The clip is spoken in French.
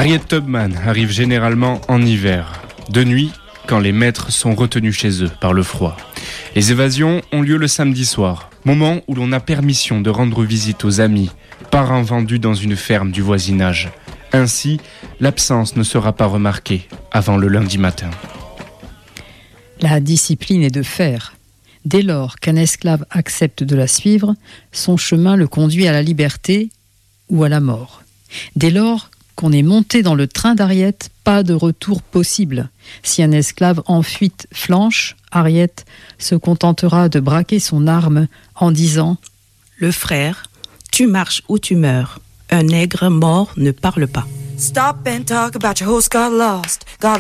Harriet Tubman arrive généralement en hiver, de nuit, quand les maîtres sont retenus chez eux par le froid. Les évasions ont lieu le samedi soir, moment où l'on a permission de rendre visite aux amis, parents vendus dans une ferme du voisinage. Ainsi, l'absence ne sera pas remarquée avant le lundi matin. La discipline est de fer. Dès lors qu'un esclave accepte de la suivre, son chemin le conduit à la liberté ou à la mort. Dès lors qu'on est monté dans le train d'Harriet, pas de retour possible. Si un esclave en fuite flanche, Harriet se contentera de braquer son arme en disant « Le frère, tu marches ou tu meurs. Un nègre mort ne parle pas. » Stop and talk about your host got lost. Got